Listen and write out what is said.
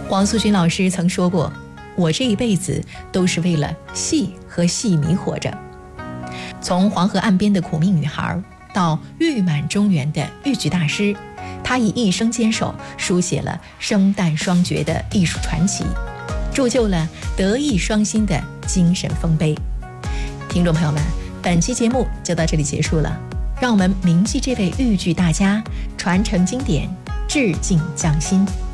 黄素君老师曾说过，我这一辈子都是为了戏和戏迷活着。从黄河岸边的苦命女孩到誉满中原的豫剧大师，她以一生坚守书写了生旦双绝的艺术传奇，铸就了德艺双馨的精神丰碑。听众朋友们，本期节目就到这里结束了，让我们铭记这位豫剧大家，传承经典，致敬匠心。